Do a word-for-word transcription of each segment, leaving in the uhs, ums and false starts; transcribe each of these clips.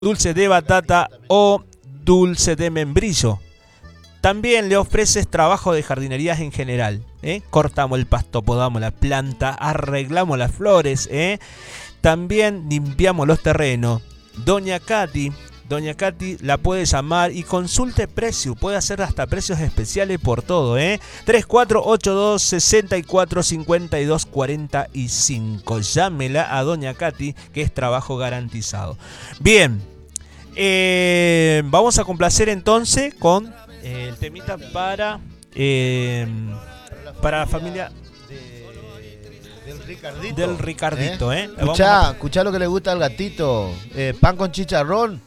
dulce de batata o dulce de membrillo. También le ofreces trabajo de jardinerías en general, ¿eh? Cortamos el pasto, podamos la planta, arreglamos las flores, ¿eh? También limpiamos los terrenos. Doña Katy, Doña Katy la puede llamar y consulte precio, puede hacer hasta precios especiales por todo, ¿eh? tres cuatro ocho dos, seis cuatro cinco dos cuatro cinco. Llámela a Doña Katy, que es trabajo garantizado. Bien, eh, vamos a complacer entonces con eh, el temita para, eh, para la familia Del Ricardito. del Ricardito, ¿eh? ¿eh? Escuchá, a... escuchá lo que le gusta al gatito. Eh, pan con chicharrón.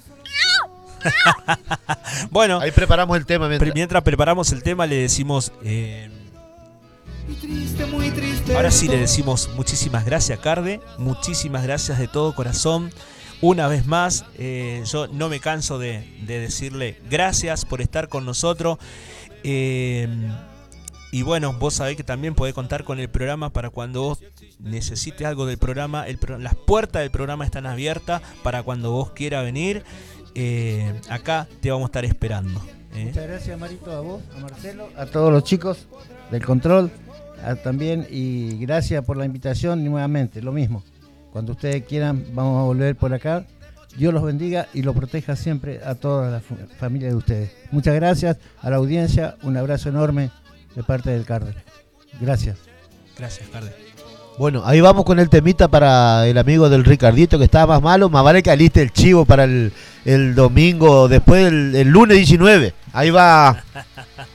Bueno, ahí preparamos el tema. Mientras, mientras preparamos el tema le decimos... Eh... Muy triste, muy triste. Ahora sí le decimos muchísimas gracias, Carde. Muchísimas gracias de todo corazón. Una vez más, eh, yo no me canso de, de decirle gracias por estar con nosotros. Eh, y bueno, vos sabés que también podés contar con el programa para cuando vos necesites algo del programa. El, las puertas del programa están abiertas para cuando vos quieras venir. Eh, acá te vamos a estar esperando. ¿eh? Muchas gracias, Marito, a vos, a Marcelo, a todos los chicos del control a, también, y gracias por la invitación y nuevamente, lo mismo. Cuando ustedes quieran, vamos a volver por acá. Dios los bendiga y los proteja siempre a toda la familia de ustedes. Muchas gracias a la audiencia, un abrazo enorme de parte del Carde. Gracias. Gracias, Carde. Bueno, ahí vamos con el temita para el amigo del Ricardito, que estaba más malo. Más vale que aliste el chivo para el, el domingo, después el, el lunes diecinueve. Ahí va.